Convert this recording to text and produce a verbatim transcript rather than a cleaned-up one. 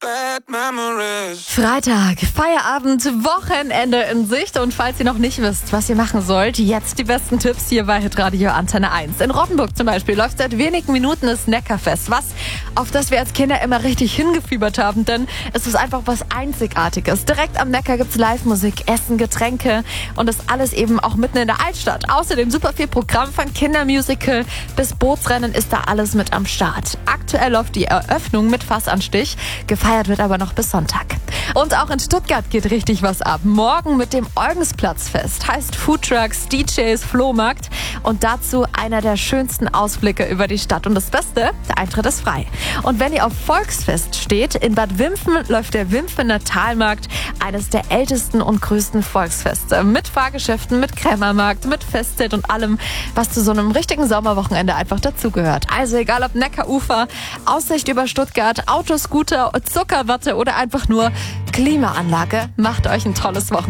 Bad memories. Freitag, Feierabend, Wochenende in Sicht. Und falls ihr noch nicht wisst, was ihr machen sollt, jetzt die besten Tipps hier bei Hitradio Antenne eins. In Rottenburg zum Beispiel läuft seit wenigen Minuten das Neckarfest. Was, auf das wir als Kinder immer richtig hingefiebert haben, denn es ist einfach was Einzigartiges. Direkt am Neckar gibt's Live-Musik, Essen, Getränke und das alles eben auch mitten in der Altstadt. Außerdem super viel Programm von Kindermusical bis Bootsrennen ist da alles mit am Start. Aktuell läuft die Eröffnung mit Fassanstich. Gefeiert wird aber noch bis Sonntag. Und auch in Stuttgart geht richtig was ab. Morgen mit dem Eugensplatzfest. Heißt Foodtrucks, D Js, Flohmarkt und dazu einer der schönsten Ausblicke über die Stadt. Und das Beste, der Eintritt ist frei. Und wenn ihr auf Volksfest steht, in Bad Wimpfen läuft der Wimpfener Talmarkt, eines der ältesten und größten Volksfeste. Mit Fahrgeschäften, mit Krämermarkt, mit Festzelt und allem, was zu so einem richtigen Sommerwochenende einfach dazugehört. Also egal ob Neckarufer, Aussicht über Stuttgart, Autoscooter, Zuckerwatte oder einfach nur Klimaanlage, macht euch ein tolles Wochenende.